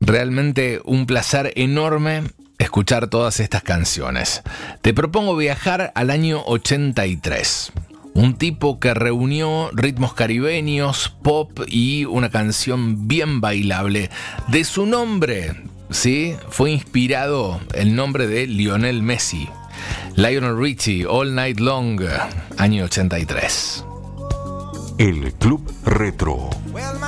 realmente un placer enorme escuchar todas estas canciones. Te propongo viajar al año 83. Un tipo que reunió ritmos caribeños, pop y una canción bien bailable. De su nombre, ¿sí?, fue inspirado el nombre de Lionel Messi. Lionel Richie, All Night Long, año 83. El Club Retro.